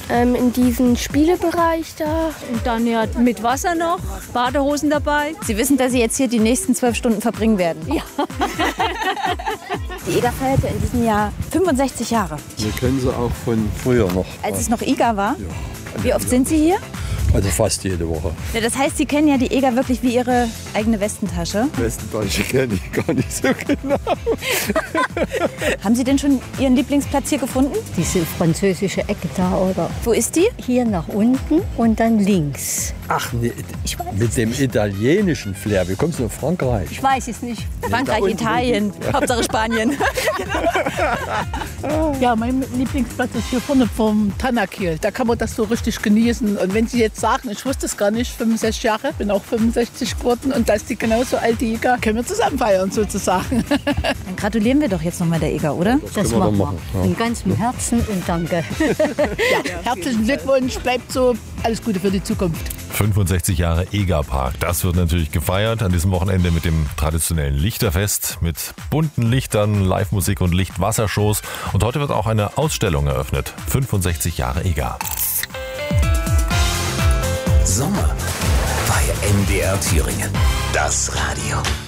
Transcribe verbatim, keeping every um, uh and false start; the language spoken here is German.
ähm, in diesen Spielebereich da. Und dann ja mit Wasser noch, Badehosen dabei. Sie wissen, dass Sie jetzt hier die nächsten zwölf Stunden verbringen werden. Ja. Die EGA feiert ja in diesem Jahr fünfundsechzig Jahre. Wir kennen sie auch von früher noch. Als es noch EGA war? Ja. Wie oft sind Sie hier? Also fast jede Woche. Ja, das heißt, Sie kennen ja die EGA wirklich wie Ihre eigene Westentasche. Westentasche kenne ich gar nicht so genau. Haben Sie denn schon Ihren Lieblingsplatz hier gefunden? Diese französische Ecke da, oder? Wo ist die? Hier nach unten und dann links. Ach, nee, mit dem italienischen Flair. Wie kommst du nach Frankreich? Ich weiß es nicht. Frankreich, Italien, Hauptsache Spanien. Ja, mein Lieblingsplatz ist hier vorne vom Tanakil. Da kann man das so richtig genießen. Und wenn Sie jetzt sagen, ich wusste es gar nicht, fünfundsechzig Jahre, bin auch fünfundsechzig geworden und da ist die genauso alt die EGA, können wir zusammen feiern sozusagen. Dann gratulieren wir doch jetzt nochmal der EGA, oder? Das, Das können wir machen wir. machen. Ja. Von ganzem Herzen und danke. Ja, herzlichen Glückwunsch, bleibt so. Alles Gute für die Zukunft. fünfundsechzig Jahre EGA-Park. Das wird natürlich gefeiert an diesem Wochenende mit dem traditionellen Lichterfest mit bunten Lichtern, Live-Musik und Lichtwassershows. Und heute wird auch eine Ausstellung eröffnet. fünfundsechzig Jahre EGA. Sommer bei M D R Thüringen. Das Radio.